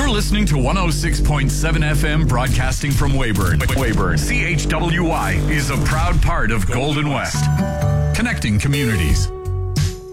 You're listening to 106.7 FM broadcasting from Weyburn. Weyburn. CHWY is a proud part of Golden West. Connecting communities.